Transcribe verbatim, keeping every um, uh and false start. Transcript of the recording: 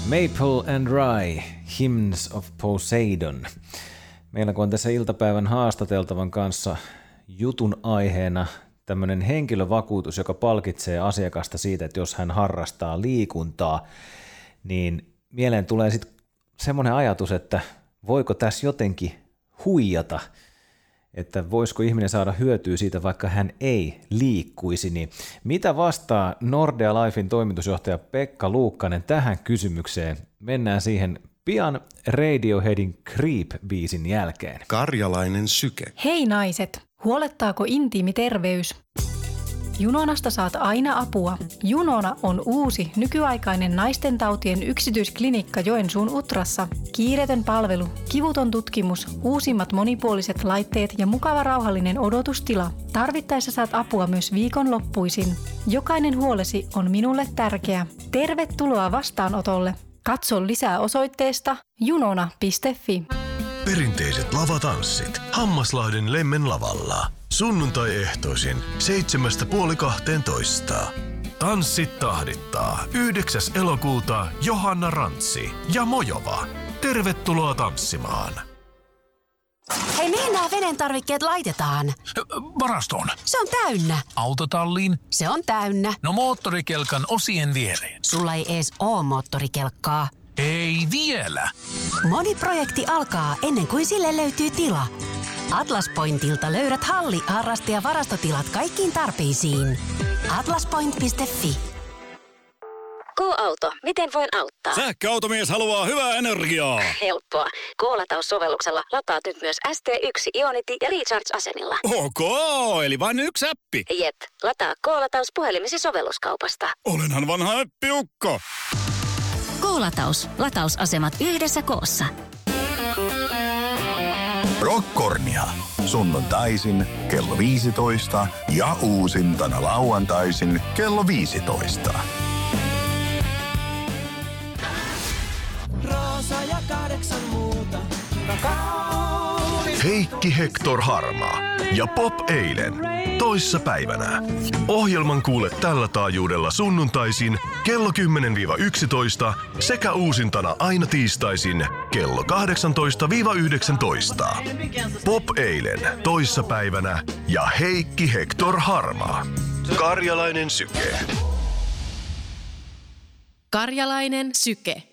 Maple and Rye, Hymns of Poseidon. Meillä kun on tässä iltapäivän haastateltavan kanssa jutun aiheena tämmöinen henkilövakuutus, joka palkitsee asiakasta siitä, että jos hän harrastaa liikuntaa, niin mieleen tulee sitten semmoinen ajatus, että voiko tässä jotenkin huijata, että voisiko ihminen saada hyötyä siitä, vaikka hän ei liikkuisi. Niin mitä vastaa Nordea Lifein toimitusjohtaja Pekka Luukkanen tähän kysymykseen? Mennään siihen pian Radioheadin Creep-biisin jälkeen. Karjalainen syke. Hei naiset, huolettaako intiimi terveys? Junonasta saat aina apua. Junona on uusi, nykyaikainen naistentautien yksityisklinikka Joensuun Utrassa. Kiireetön palvelu, kivuton tutkimus, uusimmat monipuoliset laitteet ja mukava rauhallinen odotustila. Tarvittaessa saat apua myös viikonloppuisin. Jokainen huolesi on minulle tärkeä. Tervetuloa vastaanotolle. Katso lisää osoitteesta junona piste fi. Perinteiset lavatanssit Hammaslahden Lemmen lavalla. Sunnuntai-ehtoisin seitsemästä puoli kahteentoista. Tanssit tahdittaa yhdeksäs elokuuta Johanna Rantsi ja Mojova. Tervetuloa tanssimaan. Hei, mihin nämä veden tarvikkeet laitetaan? Varastoon. Se on täynnä. Autotalliin. Se on täynnä. No moottorikelkan osien viereen. Sulla ei ees oo moottorikelkkaa. Ei vielä. Moni projekti alkaa ennen kuin sille löytyy tila. Atlas Pointilta löydät halli-, harraste- ja varastotilat kaikkiin tarpeisiin. atlaspoint piste fi. K-auto, miten voin auttaa? Sähköautomies haluaa hyvää energiaa. Helppoa. K-lataussovelluksella lataat nyt myös S T yksi Ionity ja Recharge-asemilla. Ok, eli vain yksi appi. Jep, lataa K-lataus puhelimesi sovelluskaupasta. Olenhan vanha appiukko. K-lataus. Latausasemat yhdessä koossa. Rockkornia. Sunnuntaisin kello viisitoista ja uusintana lauantaisin kello viisitoista. Roosa ja kahdeksan muuta. Heikki Hector Harmaa ja Pop Eilen toissa päivänä. Ohjelman kuule tällä taajuudella sunnuntaisin kello kymmenen yksitoista sekä uusintana aina tiistaisin kello kahdeksantoista yhdeksäntoista. Pop Eilen toissa päivänä ja Heikki Hector Harmaa. Karjalainen syke. Karjalainen syke.